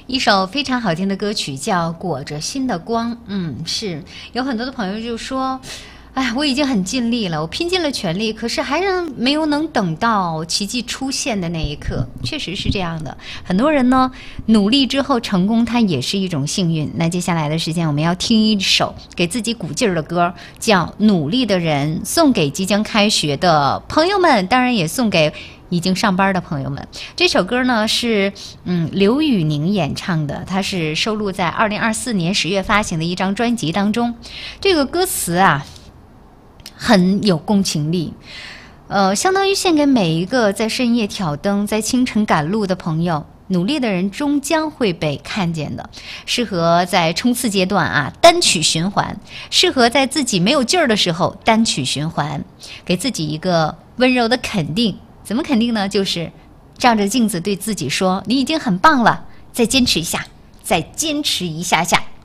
一首非常好听的歌曲叫《裹着心的光》。是有很多的朋友就说，哎，我已经很尽力了，我拼尽了全力，可是还是没有能等到奇迹出现的那一刻。确实是这样的，很多人呢努力之后成功，它也是一种幸运。那接下来的时间，我们要听一首给自己鼓劲儿的歌，叫《努力的人》，送给即将开学的朋友们，当然也送给已经上班的朋友们。这首歌呢是刘宇宁演唱的，它是收录在2024年10月发行的一张专辑当中。这个歌词啊很有共情力，相当于献给每一个在深夜挑灯、在清晨赶路的朋友。努力的人终将会被看见的，适合在冲刺阶段啊单曲循环，适合在自己没有劲儿的时候单曲循环，给自己一个温柔的肯定。怎么肯定呢？就是照着镜子对自己说，你已经很棒了，再坚持一下，再坚持一下下。